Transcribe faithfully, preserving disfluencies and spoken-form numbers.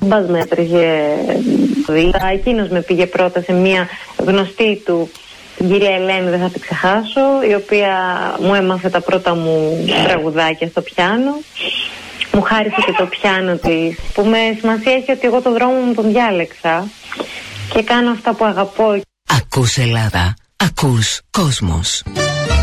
Μπας με έτρεχε δίλα. Εκείνος με πήγε πρώτα σε μια γνωστή του, την κυρία Ελένη, δεν θα την ξεχάσω, η οποία μου έμαθε τα πρώτα μου τραγουδάκια στο πιάνο. Μου χάρισε και το πιάνο της, που με σημασία έχει ότι εγώ το δρόμο μου τον διάλεξα και κάνω αυτά που αγαπώ. Ακούς Ελλάδα, ακούς κόσμος.